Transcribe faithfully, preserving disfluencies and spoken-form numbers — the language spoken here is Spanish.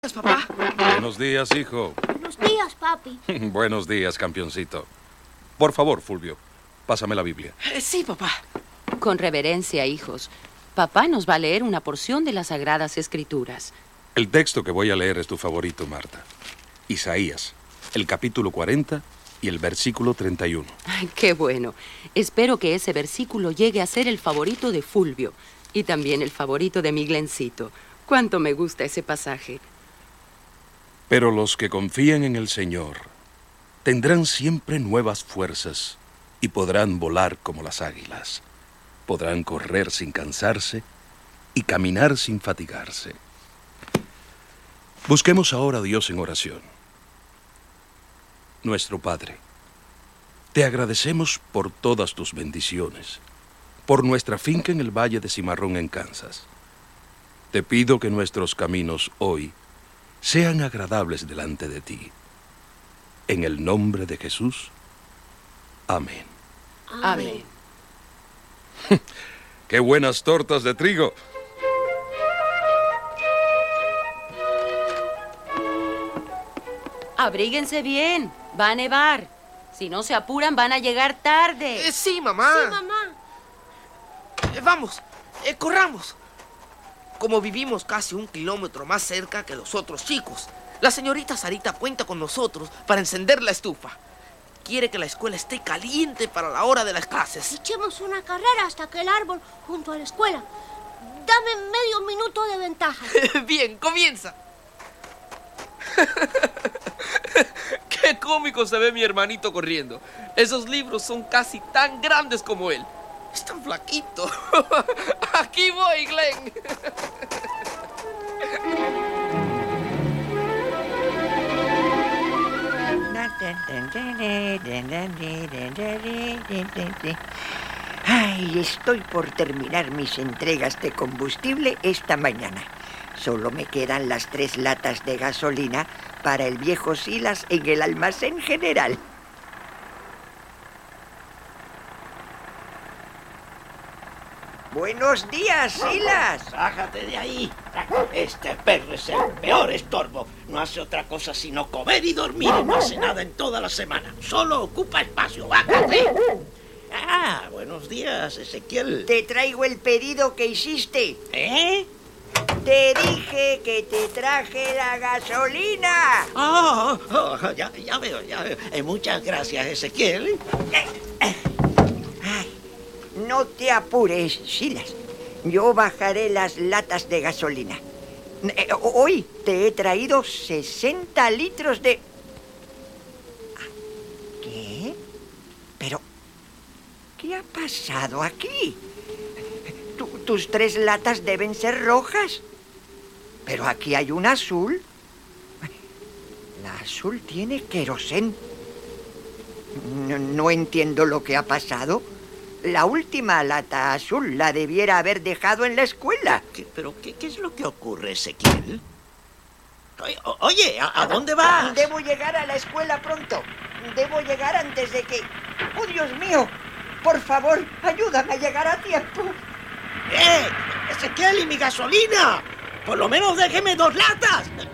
Papá. Buenos días, hijo. Buenos días, papi. Buenos días, campeoncito. Por favor, Fulvio, pásame la Biblia. Eh, sí, papá. Con reverencia, hijos. Papá nos va a leer una porción de las Sagradas Escrituras. El texto que voy a leer es tu favorito, Marta. Isaías, el capítulo cuarenta y el versículo treinta y uno. Ay, qué bueno. Espero que ese versículo llegue a ser el favorito de Fulvio y también el favorito de mi Glencito. Cuánto me gusta ese pasaje. Pero los que confían en el Señor tendrán siempre nuevas fuerzas y podrán volar como las águilas. Podrán correr sin cansarse y caminar sin fatigarse. Busquemos ahora a Dios en oración. Nuestro Padre, te agradecemos por todas tus bendiciones, por nuestra finca en el Valle de Cimarrón en Kansas. Te pido que nuestros caminos hoy sean agradables delante de ti. En el nombre de Jesús. Amén. Amén. ¡Qué buenas tortas de trigo! Abríguense bien. Va a nevar. Si no se apuran, van a llegar tarde. Eh, sí, mamá. Sí, mamá. Eh, vamos, eh, corramos. Como vivimos casi un kilómetro más cerca que los otros chicos, la señorita Sarita cuenta con nosotros para encender la estufa. Quiere que la escuela esté caliente para la hora de las clases. Echemos una carrera hasta aquel árbol junto a la escuela. Dame medio minuto de ventaja. Bien, comienza. Qué cómico se ve mi hermanito corriendo. Esos libros son casi tan grandes como él. Es tan flaquito. Aquí voy, Glenn. Ay, estoy por terminar mis entregas de combustible esta mañana. Solo me quedan las tres latas de gasolina para el viejo Silas en el almacén general. Buenos días, Silas. Bájate de ahí. Este perro es el peor estorbo. No hace otra cosa sino comer y dormir y no hace nada en toda la semana. Solo ocupa espacio. Bájate. Ah, buenos días, Ezequiel. Te traigo el pedido que hiciste. ¿Eh? Te dije que te traje la gasolina. Oh, oh, oh, ya, ya veo, ya veo. Eh, muchas gracias, Ezequiel. Eh, eh. Ay, no te apures, Silas. Yo bajaré las latas de gasolina. Eh, hoy te he traído sesenta litros de... ¿Qué? Pero, ¿qué ha pasado aquí? Tu, tus tres latas deben ser rojas. Pero aquí hay una azul. La azul tiene querosén. No, no entiendo lo que ha pasado. La última lata azul la debiera haber dejado en la escuela. ¿Qué, ¿Pero qué, qué es lo que ocurre, Ezequiel? Oye, oye, ¿a, a dónde vas? Debo llegar a la escuela pronto. Debo llegar antes de que... ¡Oh, Dios mío! Por favor, ayúdame a llegar a tiempo. ¡Eh! ¡Ezequiel y mi gasolina! ¡Por lo menos déjeme dos latas!